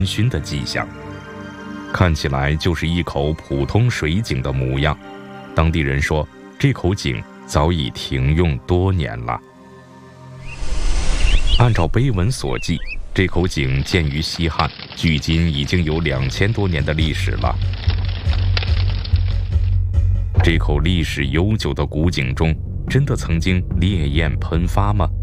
熏的迹象，看起来就是一口普通水井的模样。当地人说，这口井早已停用多年了。按照碑文所记，这口井建于西汉，距今已经有2000多年的历史了。这口历史悠久的古井中，真的曾经烈焰喷发吗？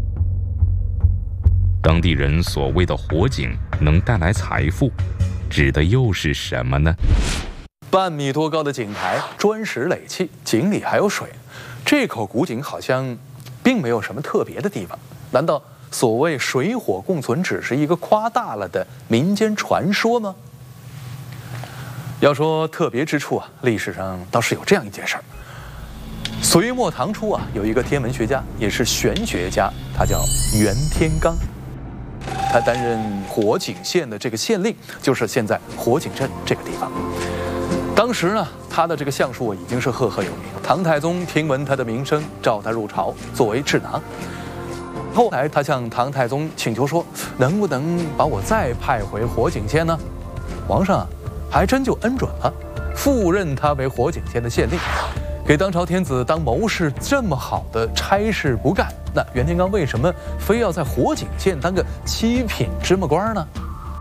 当地人所谓的火井能带来财富，指的又是什么呢？ 半米多高的井台，砖石垒砌，井里还有水。这口古井好像并没有什么特别的地方，难道所谓水火共存只是一个夸大了的民间传说吗？要说特别之处啊，历史上倒是有这样一件事儿。隋末唐初啊，有一个天文学家，也是玄学家，他叫袁天罡。他担任火井县的这个县令，就是现在火井镇这个地方。当时呢，他的这个相术已经是赫赫有名。唐太宗听闻他的名声，召他入朝作为智囊。后来他向唐太宗请求说，能不能把我再派回火井县呢？皇上还真就恩准了，复任他为火井县的县令。给当朝天子当谋士这么好的差事不干，那袁天罡为什么非要在火井县当个7品芝麻官呢？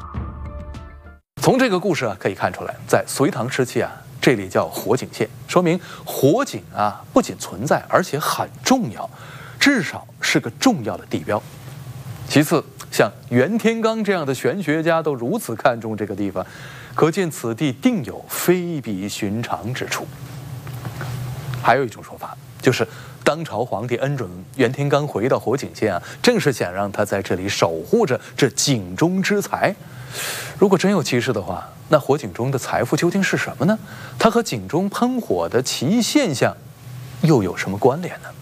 从这个故事啊可以看出来，在隋唐时期啊，这里叫火井县，说明火井啊不仅存在，而且很重要，至少是个重要的地标。其次，像袁天罡这样的玄学家都如此看重这个地方，可见此地定有非比寻常之处。还有一种说法，就是当朝皇帝恩准袁天罡回到火井县啊，正是想让他在这里守护着这井中之财。如果真有其事的话，那火井中的财富究竟是什么呢？它和井中喷火的奇异现象又有什么关联呢？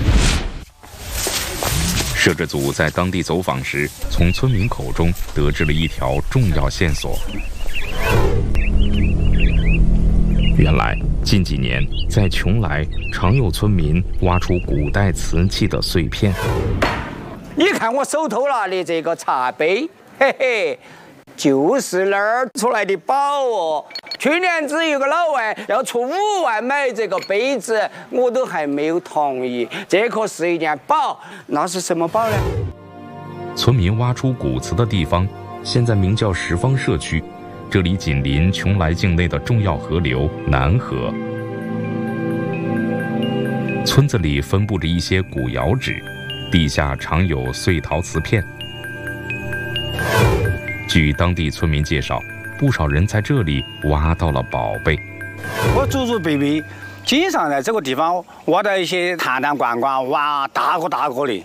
摄制组在当地走访时，从村民口中得知了一条重要线索。原来近几年在邛崃常有村民挖出古代瓷器的碎片。 你看我手头拿的这个茶杯，嘿嘿，就是那儿出来的宝哦。去年子有个老外要出5万买这个杯子，我都还没有同意。这可是一件宝，那是什么宝呢？ 村民挖出古瓷的地方，现在名叫十方社区。这里紧邻邛崃境内的重要河流南河。村子里分布着一些古窑址，地下常有碎陶瓷片。据当地村民介绍，不少人在这里挖到了宝贝。 我祖祖辈辈经常在这个地方挖到一些坛坛罐罐，哇，大个大个的。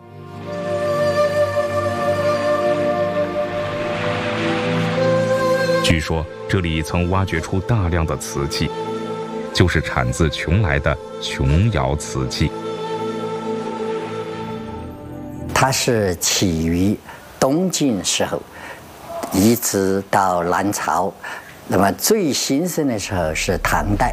据说这里曾挖掘出大量的瓷器，就是产自邛崃的琼窑瓷器。 它是起于东晋时候，一直到南朝，那么最兴盛的时候是唐代。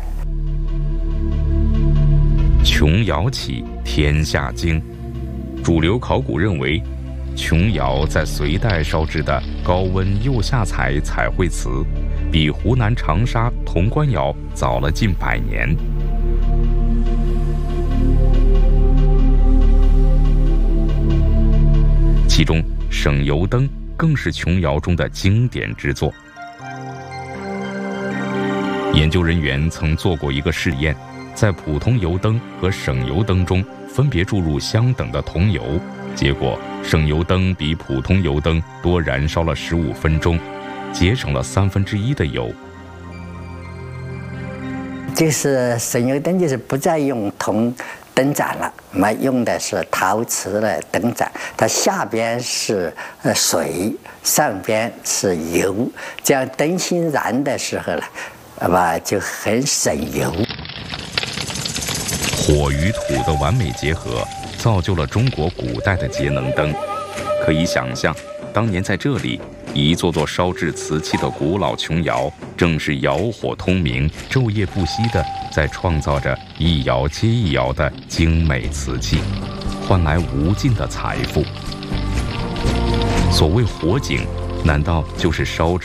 琼窑起，天下惊。主流考古认为，琼窑在隋代烧制的高温釉下彩彩绘瓷，比湖南长沙潼关窑早了近100年。其中省油灯更是琼窑中的经典之作。研究人员曾做过一个试验，在普通油灯和省油灯中分别注入相等的桐油，结果省油灯比普通油灯多燃烧了15分钟，节省了1/3的油。 就是省油灯，就是不再用铜灯盏了，那么用的是陶瓷的灯盏，它下边是水，上边是油，这样灯芯燃的时候呢，那么就很省油。 火与土的完美结合，造就了中国古代的节能灯。可以想象，当年在这里，一座座烧制瓷器的古老琼窑，正是窑火通明，昼夜不息地在创造着一窑接一窑的精美瓷器，换来无尽的财富。所谓火井， 难道就是烧制